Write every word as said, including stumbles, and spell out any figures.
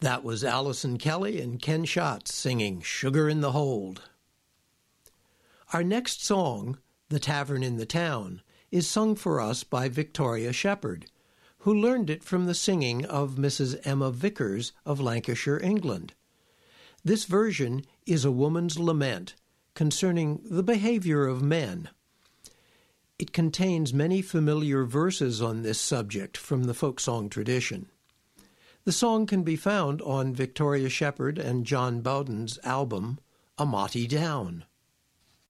That was Allison Kelly and Ken Schatz singing Sugar in the Hold. Our next song, The Tavern in the Town, is sung for us by Victoria Shepherd, who learned it from the singing of Missus Emma Vickers of Lancashire, England. This version is a woman's lament concerning the behavior of men. It contains many familiar verses on this subject from the folk song tradition. The song can be found on Victoria Shepherd and John Bowden's album, A Motty Down.